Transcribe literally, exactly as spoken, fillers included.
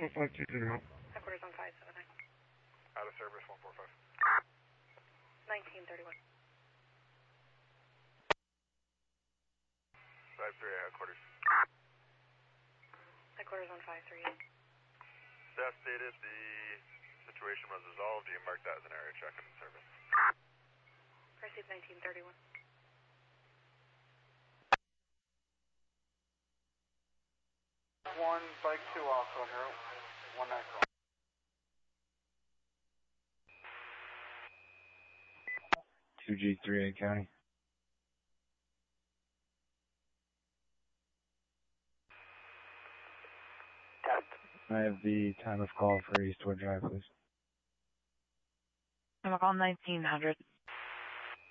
one five two zero. Headquarters on five seven nine. Out of service, one four five. nineteen thirty-one. five three eight, headquarters. Headquarters on five three eight. Staff stated the situation was resolved. You marked that as an area check in service. Received nineteen thirty-one. One, bike two off on route. One nine four. two G three A County. I have the time of call for Eastwood Drive, please. I'm on call nineteen hundred.